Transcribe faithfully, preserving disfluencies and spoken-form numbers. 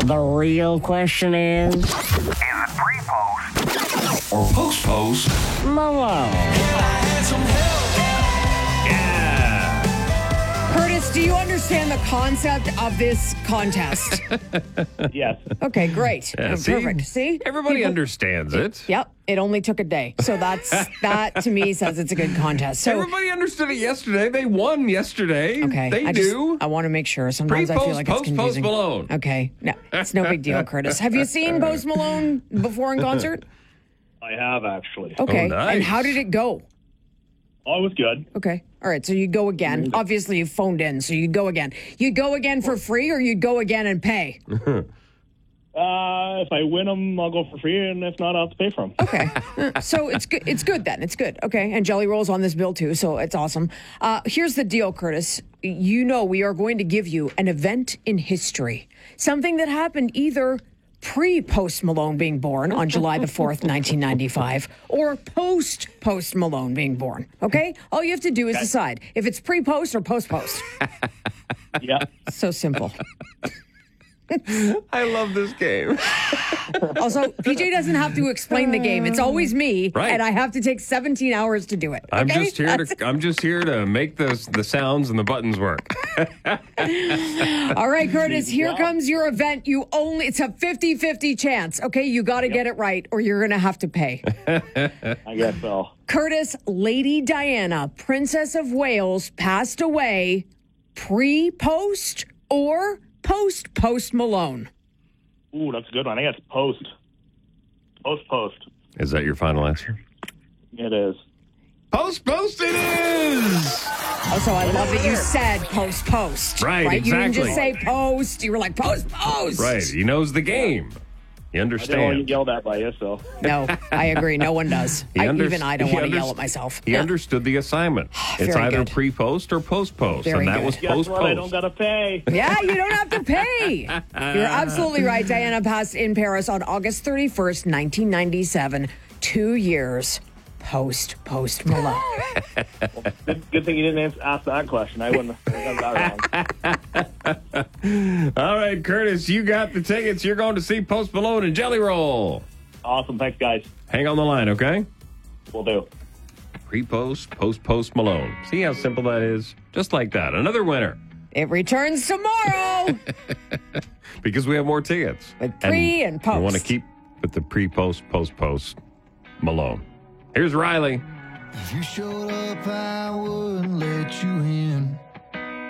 The real question is... Is it pre-post or post-post Malone? Curtis, do you understand the concept of this contest? Yes. Okay, great. Yeah, Oh, see? Perfect. See? Everybody People- understands it. Yep. It only took a day. So that's that to me says it's a good contest. So Everybody understood it yesterday. They won yesterday. okay, They I do. Just, I want to make sure. Sometimes I feel Pre-post, like it's post, post confusing. Malone. Okay, no, it's no big deal, Curtis. Have you seen Post Malone before in concert? I have, actually. Okay, Oh, nice. and how did it go? Oh, it was good. Okay, all right. So you go again. Obviously, you phoned in, so you go again. You'd go again for free, or you'd go again and pay. Uh, if I win them, I'll go for free, and if not, I'll have to pay for them. Okay, Uh, so it's good. It's good then. It's good. Okay, and Jelly Roll's on this bill too, so it's awesome. Uh, here's the deal, Curtis. You know we are going to give you an event in history, something that happened either pre-Post Malone being born on July the fourth, nineteen ninety-five, or post-Post Malone being born. Okay, all you have to do is decide if it's pre-post or post-post. Yeah. So simple. I love this game. Also, P J doesn't have to explain the game. It's always me, Right. and I have to take seventeen hours to do it. I'm okay? just here That's- to I'm just here to make the the sounds and the buttons work. All right, Curtis, here comes your event. You only, it's a fifty-fifty chance. Okay, you got to get it right or you're going to have to pay. I guess so. Curtis, Lady Diana, Princess of Wales, passed away pre-post or post-Post Malone? Ooh, that's a good one. I guess post. Post, post. Is that your final answer? It is. Post post it is. Also, I love that you said post-post. Right, You didn't just exactly. say post. You were like, post-post. Right. He knows the game. He I didn't want to understands. get yelled at by you, so. No, I agree. No one does. He I, under- even I don't he want to yell underst- at myself. He understood the assignment. It's Very either good. pre-post or post-post, Very and that good. was Guess what? I don't post-post. got to pay. Yeah, you don't have to pay. You're absolutely right. Diana passed in Paris on August thirty-first, nineteen ninety-seven. Two years post Post Malone. Good, good thing you didn't ans- ask that question. I wouldn't have got that wrong. All right, Curtis, you got the tickets. You're going to see Post Malone and Jelly Roll. Awesome. Thanks, guys. Hang on the line, okay? Will do. Pre-post, post-post Malone. See how simple that is? Just like that. Another winner. It returns tomorrow. Because we have more tickets. With pre and post. We want to keep with the pre-post, post-post Malone. Here's Riley. If you showed up, I wouldn't let you in.